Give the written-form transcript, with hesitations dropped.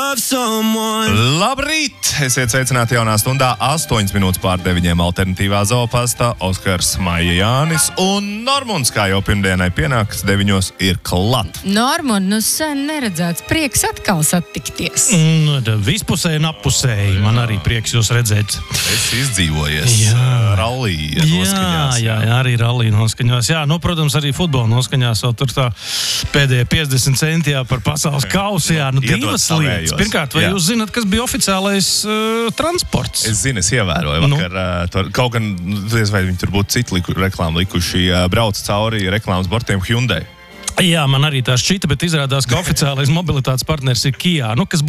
love someone. Labrīt! Esiet sveicināti jaunā stundā 8 minūtes pār 9 alternatīvā zoopasta. Oskars, Maija, Jānis un Normunds, kā jau pirmdienai pienāks 9 ir klāt. Normund, nu sen neredzēts. Prieks atkal satikties. Vispusēji un appusēji. Man arī prieks jūs redzēt. Es izdzīvojies rallija noskaņās. Jā, arī rallija noskaņās. Jā, nu, protams, arī futbola noskaņās. Vēl tur tā pēdējie 50 centijā par pasaules kausu. Jā, nu, divas lietas. Pirmkārt, vai jūs zināt, kas bija oficiālais transports? Es zinu, es ievēroju vakar. Kaut gan, vai viņi tur būtu citu reklāmu likuši, brauc cauri reklāmas bortiem Hyundai. Jā, man arī tā šķita, bet izrādās, ka oficiālais mobilitātes partners ir Kia, kas